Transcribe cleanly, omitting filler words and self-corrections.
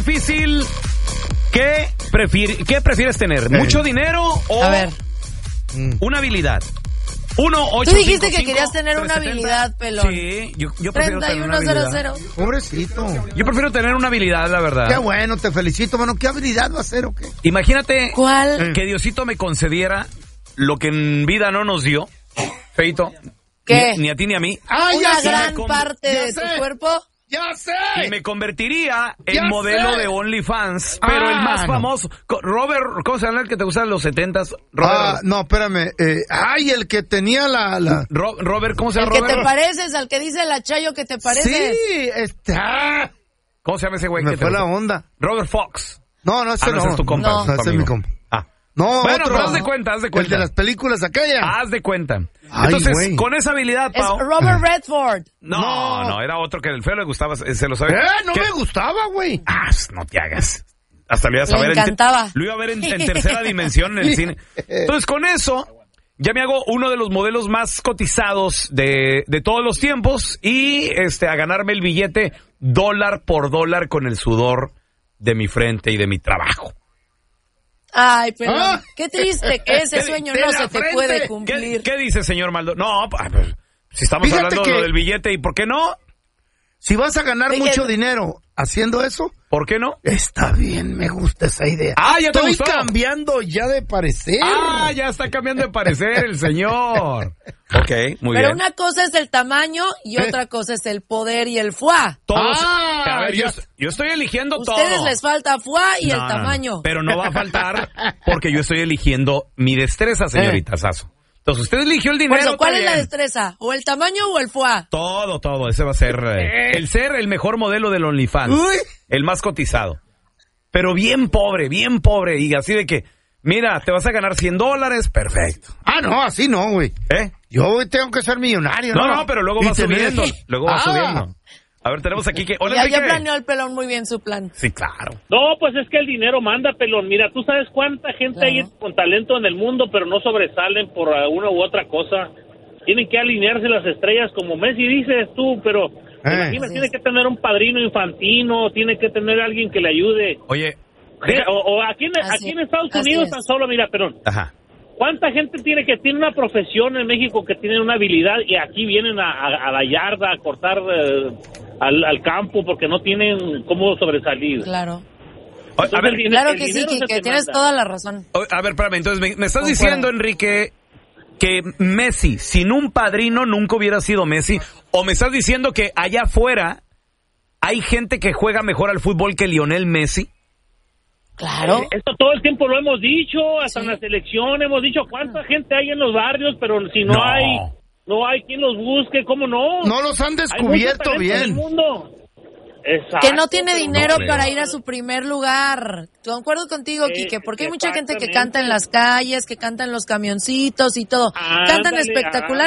difícil. ¿Qué prefieres tener? ¿Mucho dinero o una habilidad? 1-855-370. Tú dijiste que querías tener una habilidad, pelón. Sí, yo prefiero tener una habilidad. 3100. Pobrecito. Yo prefiero tener una habilidad, la verdad. Qué bueno, te felicito, mano. ¿Qué habilidad va a ser o qué? Imagínate ¿Cuál? que Diosito me concediera lo que en vida no nos dio, Feito. ¿Qué? Ni a ti ni a mí. Una gran parte de tu cuerpo. ¡Ya sé! Y me convertiría en modelo de OnlyFans, pero el más famoso. Robert, ¿cómo se llama el que te gusta de los 70s? Robert. No, espérame. El que tenía la... Robert, ¿cómo se llama? El que Robert? te pareces, al que dice la Chayo que te pareces. Sí, está. ¿Cómo se llama ese güey? Me que fue te la gusta? onda. Robert Fox. No, ese no. Ese es tu compa. No. tu Ese es amigo. mi compa. Bueno, No, otro. pero haz de cuenta. El de las películas aquella. Haz de cuenta. Ay, Entonces, güey. con esa habilidad, Es Pau... Robert Redford. No, era otro que el feo le gustaba, se lo sabía. No me gustaba, güey. No te hagas. Hasta lo ibas a Le ver encantaba. lo iba a ver en tercera dimensión en el cine. Entonces, con eso, ya me hago uno de los modelos más cotizados de todos los tiempos y a ganarme el billete dólar por dólar con el sudor de mi frente y de mi trabajo. Ay, pero qué triste que ese sueño de no la se te frente. puede cumplir. ¿Qué dice, señor Maldonado? No, pues, si estamos Fíjate hablando de que- lo del billete, ¿y por qué no? Si vas a ganar Fíjate. mucho dinero haciendo eso, ¿Por qué no? está bien, me gusta esa idea. ¿Ya te Estoy gustó? cambiando ya de parecer. Ya está cambiando de parecer el señor. Ok, muy Pero bien. una cosa es el tamaño y otra cosa es el poder y el foie. Todos, Ah, a ver, ya. yo estoy eligiendo Ustedes todo. les falta foie y el No, tamaño. pero no va a faltar porque yo estoy eligiendo mi destreza, señorita Sasso. Entonces, usted eligió el dinero. Por eso, ¿cuál está es la bien. destreza? ¿O el tamaño o el foie? Todo. Ese va a ser el ser el mejor modelo del OnlyFans. Uy. El más cotizado. Pero bien pobre. Y así de que, mira, te vas a ganar $100. Perfecto. No, así no, güey. Yo tengo que ser millonario, ¿no? No, pero luego Y va tener- subiendo. Subiendo. A ver, tenemos aquí que... Hola, Ya Enrique. planeó el pelón muy bien su plan. Sí, claro. No, pues es que el dinero manda, pelón. Mira, tú sabes cuánta gente hay con talento en el mundo, pero no sobresalen por una u otra cosa. Tienen que alinearse las estrellas, como Messi dices tú, pero imagina, tiene que tener un padrino infantino, tiene que tener alguien que le ayude. Oye. O aquí en Estados Unidos tan solo, mira, pelón. Ajá. ¿Cuánta gente tiene una profesión en México que tiene una habilidad y aquí vienen a la yarda, a cortar al campo porque no tienen cómo sobresalir? Claro. A ver, Claro que sí, que tienes toda la razón. A ver, espérame, entonces me estás diciendo, Enrique, que Messi, sin un padrino, nunca hubiera sido Messi, o me estás diciendo que allá afuera hay gente que juega mejor al fútbol que Lionel Messi. Claro. Esto todo el tiempo lo hemos dicho, hasta en la selección hemos dicho cuánta gente hay en los barrios, pero si no hay quien los busque, ¿cómo no? No los han descubierto Hay mucho talento en el bien. mundo. Exacto, Que no tiene pero dinero no, para ir a su primer lugar. Concuerdo contigo, Quique, porque hay mucha gente que exactamente. canta en las calles, que canta en los camioncitos y todo. Cantan Ándale, espectacular.